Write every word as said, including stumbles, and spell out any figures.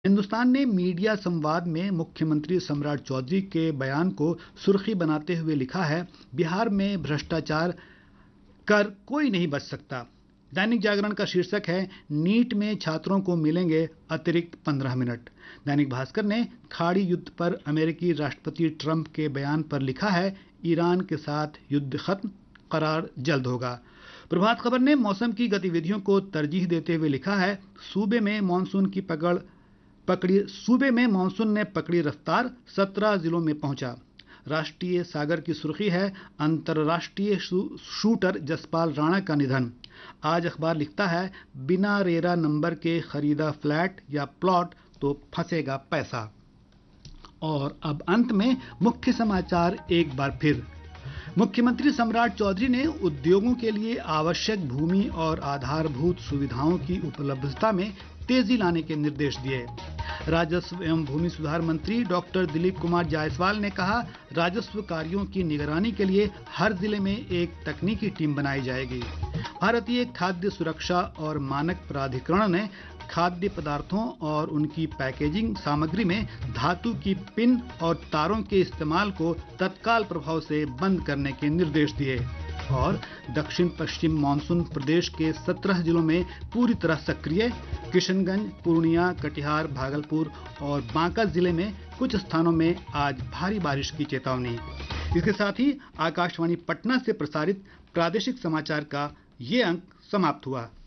हिंदुस्तान ने मीडिया संवाद में मुख्यमंत्री सम्राट चौधरी के बयान को सुर्खी बनाते हुए लिखा है, बिहार में भ्रष्टाचार कर कोई नहीं बच सकता। दैनिक जागरण का शीर्षक है, नीट में छात्रों को मिलेंगे अतिरिक्त पंद्रह मिनट। दैनिक भास्कर ने खाड़ी युद्ध पर अमेरिकी राष्ट्रपति ट्रंप के बयान पर लिखा है, ईरान के साथ युद्ध खत्म, करार जल्द होगा। प्रभात खबर ने मौसम की गतिविधियों को तरजीह देते हुए लिखा है, सूबे में मानसून की पकड़ पकड़ी सूबे में मानसून ने पकड़ी रफ्तार, सत्रह जिलों में पहुंचा। राष्ट्रीय सागर की सुर्खी है, अंतर्राष्ट्रीय शूटर जसपाल राणा का निधन। आज अखबार लिखता है, बिना रेरा नंबर के खरीदा फ्लैट या प्लॉट तो फंसेगा पैसा। और अब अंत में मुख्य समाचार एक बार फिर। मुख्यमंत्री सम्राट चौधरी ने उद्योगों के लिए आवश्यक भूमि और आधारभूत सुविधाओं की उपलब्धता में तेजी लाने के निर्देश दिए। राजस्व एवं भूमि सुधार मंत्री डॉक्टर दिलीप कुमार जायसवाल ने कहा, राजस्व कार्यों की निगरानी के लिए हर जिले में एक तकनीकी टीम बनाई जाएगी। भारतीय खाद्य सुरक्षा और मानक प्राधिकरण ने खाद्य पदार्थों और उनकी पैकेजिंग सामग्री में धातु की पिन और तारों के इस्तेमाल को तत्काल प्रभाव से बंद करने के निर्देश दिए। और दक्षिण पश्चिम मानसून प्रदेश के सत्रह जिलों में पूरी तरह सक्रिय। किशनगंज, पूर्णिया, कटिहार, भागलपुर और बांका जिले में कुछ स्थानों में आज भारी बारिश की चेतावनी। इसके साथ ही आकाशवाणी पटना से प्रसारित प्रादेशिक समाचार का ये अंक समाप्त हुआ।